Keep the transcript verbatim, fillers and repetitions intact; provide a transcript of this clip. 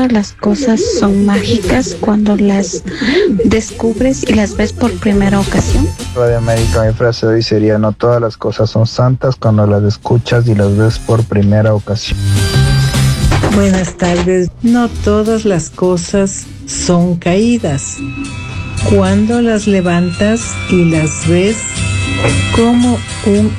todas las cosas son mágicas cuando las descubres y las ves por primera ocasión? Radio América, mi frase de hoy sería: no todas las cosas son santas cuando las escuchas y las ves por primera ocasión. Buenas tardes. No todas las cosas son caídas cuando las levantas y las ves como un